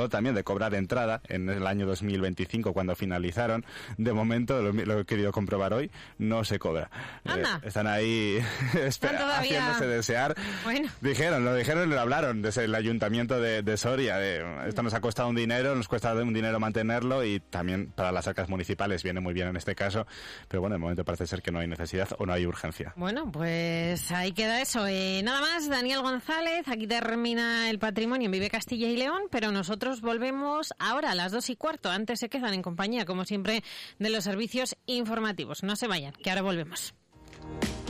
habló también de cobrar entrada en el año 2025 cuando finalizaron. De momento, lo he querido comprobar hoy, no se cobra. Están ahí haciéndose desear. Bueno. Lo dijeron y lo hablaron desde el ayuntamiento de Soria. Esto nos ha costado un dinero, nos cuesta un dinero mantenerlo y también para las arcas municipales viene muy bien en este caso. Pero bueno, de momento parece ser que no hay necesidad o no hay urgencia. Bueno, pues ahí queda eso. Nada más, Daniel González, aquí termina el patrimonio en Vive Castilla y León, pero nosotros volvemos ahora a las 2:15. Antes se quedan en compañía, como siempre, de los servicios informativos. No se vayan, que ahora volvemos.